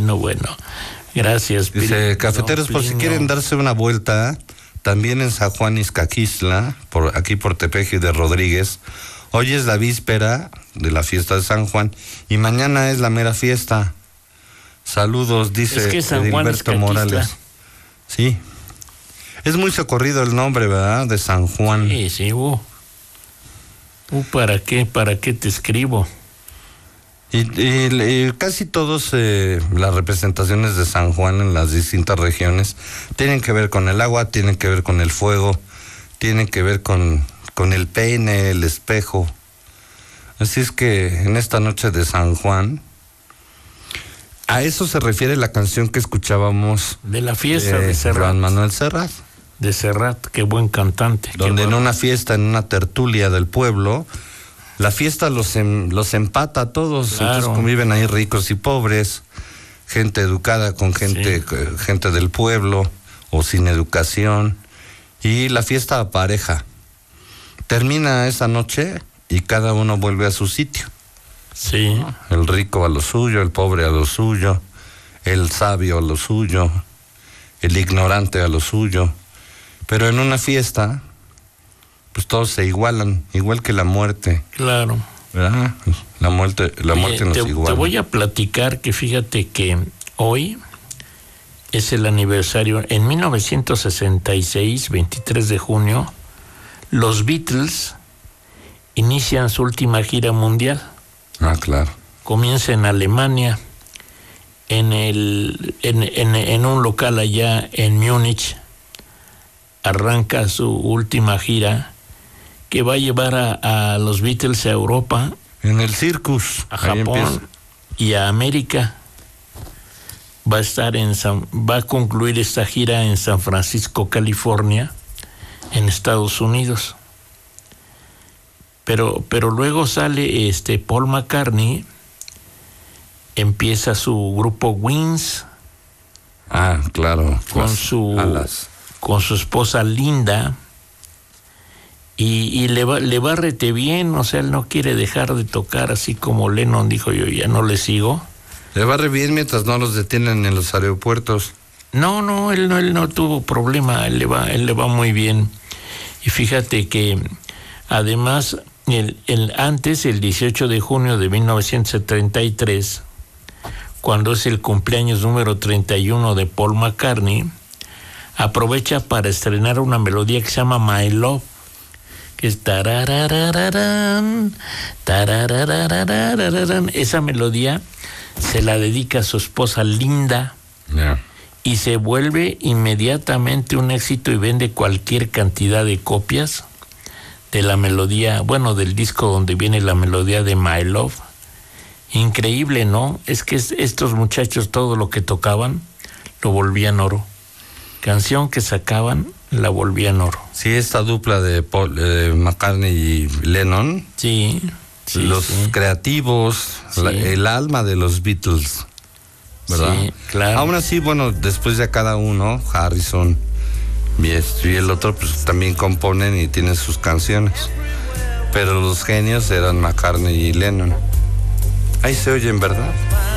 Bueno. Gracias. Dice, cafeteros, por si quieren darse una vuelta, también en San Juan Izcaquistla, aquí por Tepeji de Rodríguez, hoy es la víspera de la fiesta de San Juan y mañana es la mera fiesta. Saludos, dice Edilberto Morales. Sí. Es muy socorrido el nombre, ¿verdad? De San Juan. Sí. ¿Para qué te escribo? Y casi todos las representaciones de San Juan en las distintas regiones tienen que ver con el agua, tienen que ver con el fuego, tienen que ver con el peine, el espejo. Así es que en esta noche de San Juan, a eso se refiere la canción que escuchábamos de la fiesta de Serrat. Juan Manuel Serrat. De Serrat, qué buen cantante. Donde en una fiesta, en una tertulia del pueblo, la fiesta los empata a todos. Claro. Entonces conviven ahí ricos y pobres, gente educada con gente del pueblo o sin educación, y la fiesta pareja. Termina esa noche y cada uno vuelve a su sitio. Sí. El rico a lo suyo, el pobre a lo suyo, el sabio a lo suyo, el ignorante a lo suyo. Pero en una fiesta, pues todos se igualan, igual que la muerte. Claro. ¿Verdad? La muerte nos iguala. Te voy a platicar que fíjate que hoy es el aniversario. En 1966, 23 de junio, los Beatles inician su última gira mundial. Ah, claro. Comienza en Alemania, en un local allá en Múnich. Arranca su última gira que va a llevar a los Beatles a Europa, en el Circus, a Japón y a América. Va a concluir esta gira en San Francisco, California, en Estados Unidos. Pero luego sale Paul McCartney, empieza su grupo Wings. Ah, claro. Con su esposa Linda, y le va rete bien. O sea, él no quiere dejar de tocar, así como Lennon dijo: yo ya no le sigo. Le va re bien mientras no los detienen en los aeropuertos. No, él no tuvo problema, él le va muy bien. Y fíjate que además antes, el 18 de junio de 1933, cuando es el cumpleaños número 31 de Paul McCartney, aprovecha para estrenar una melodía que se llama My Love, que es tarararararán, tararararararán. Esa melodía se la dedica a su esposa Linda. Yeah. Y se vuelve inmediatamente un éxito y vende cualquier cantidad de copias de la melodía, del disco donde viene la melodía de My Love. Increíble, ¿no? Es que estos muchachos todo lo que tocaban lo volvían oro. Canción que sacaban la volvían oro. Sí, esta dupla de McCartney y Lennon. Sí. Los creativos, sí. El alma de los Beatles, ¿verdad? Sí, claro. Aún así, después de cada uno, Harrison y el otro, pues también componen y tienen sus canciones. Pero los genios eran McCartney y Lennon. Ahí se oyen, ¿verdad?